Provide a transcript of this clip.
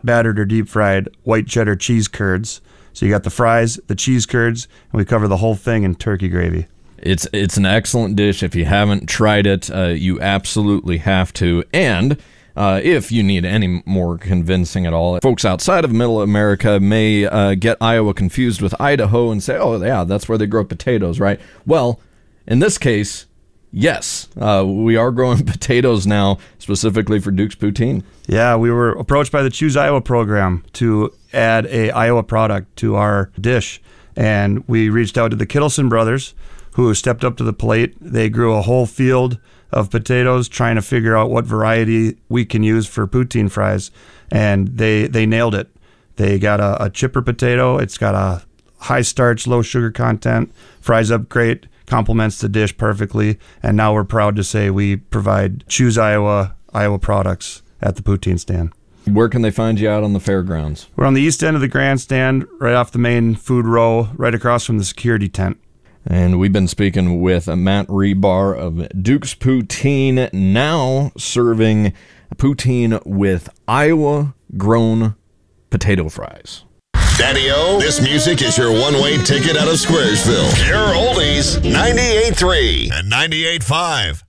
not battered or deep fried white cheddar cheese curds. So you got the fries, the cheese curds, and we cover the whole thing in turkey gravy. It's an excellent dish. If you haven't tried it, you absolutely have to. And if you need any more convincing at all, folks outside of Middle America may get Iowa confused with Idaho and say, oh, yeah, that's where they grow potatoes, right? Well, in this case, yes, we are growing potatoes now, specifically for Duke's Poutine. Yeah, we were approached by the Choose Iowa program to add a Iowa product to our dish. And we reached out to the Kittleson brothers, who stepped up to the plate. They grew a whole field of potatoes, trying to figure out what variety we can use for poutine fries. And they nailed it. They got a chipper potato. It's got a high starch, low sugar content, fries up great, complements the dish perfectly. And now we're proud to say we provide Choose Iowa products at the poutine stand. Where can they find you out on the fairgrounds? We're on the east end of the grandstand, right off the main food row, right across from the security tent. And we've been speaking with Matt Rebar of Duke's Poutine, now serving poutine with Iowa-grown potato fries. Daddy-O, this music is your one-way ticket out of Squaresville. Your oldies, 98.3 and 98.5.